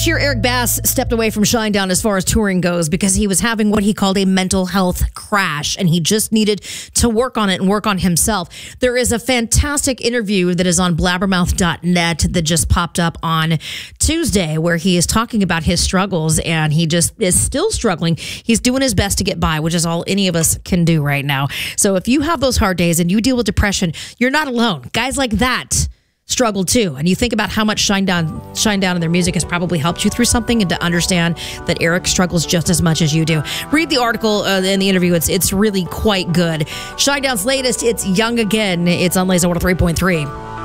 Last year, Eric Bass stepped away from Shinedown as far as touring goes because he was having what he called a mental health crash, and he just needed to work on it and work on himself. There is a fantastic interview that is on blabbermouth.net that just popped up on Tuesday where he is talking about his struggles, and he just is still struggling. He's doing his best to get by, which is all any of us can do right now. So if you have those hard days and you deal with depression, you're not alone. Guys like that struggle too. And you think about how much Shinedown and their music has probably helped you through something, and to understand that Eric struggles just as much as you do. Read the article in the interview. It's really quite good. Shinedown's latest, it's Young Again. It's on Laser 103.3.